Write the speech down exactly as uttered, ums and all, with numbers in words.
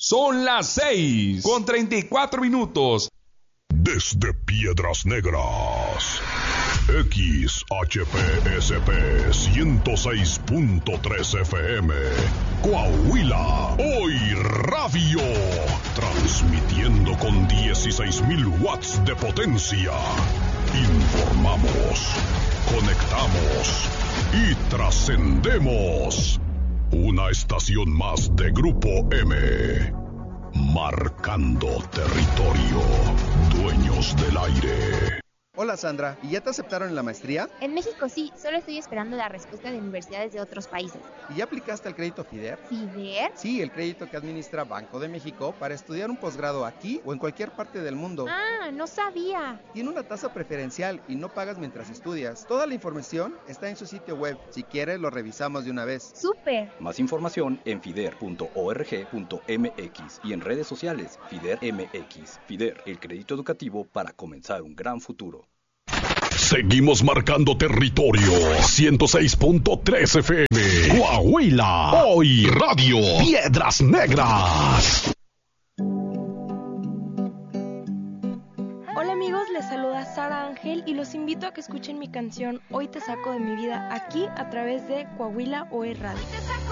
Son las seis con treinta y cuatro minutos. Desde Piedras Negras, X H P S P ciento seis punto tres F M, Coahuila, hoy radio, transmitiendo con dieciséis mil watts de potencia. Informamos, conectamos y trascendemos. Una estación más de Grupo M. Marcando territorio. Dueños del aire. Hola Sandra, ¿y ya te aceptaron en la maestría? En México sí, solo estoy esperando la respuesta de universidades de otros países. ¿Y ya aplicaste al crédito FIDER? ¿FIDER? Sí, el crédito que administra Banco de México para estudiar un posgrado aquí o en cualquier parte del mundo. Ah, no sabía. Tiene una tasa preferencial y no pagas mientras estudias. Toda la información está en su sitio web. Si quieres, lo revisamos de una vez. ¡Súper! Más información en fider punto org punto m x y en redes sociales FIDER M X. FIDER, el crédito educativo para comenzar un gran futuro. Seguimos marcando territorio. ciento seis punto tres F M. Coahuila, hoy radio. Piedras Negras. Hola amigos, les saluda Sara Ángel y los invito a que escuchen mi canción Hoy te saco de mi vida aquí a través de Coahuila, hoy radio.